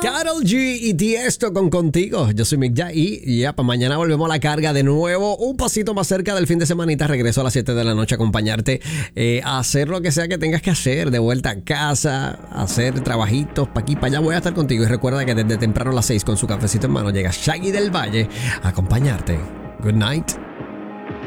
Karol G y Tiesto con Contigo. Yo soy Mick Jagger y ya para mañana volvemos a la carga de nuevo. Un pasito más cerca del fin de semanita. Regreso a las 7 de la noche a acompañarte a hacer lo que sea que tengas que hacer. De vuelta a casa, a hacer trabajitos para aquí, para allá. Voy a estar contigo y recuerda que desde temprano a las 6 con su cafecito en mano llega Shaggy del Valle a acompañarte. Good night.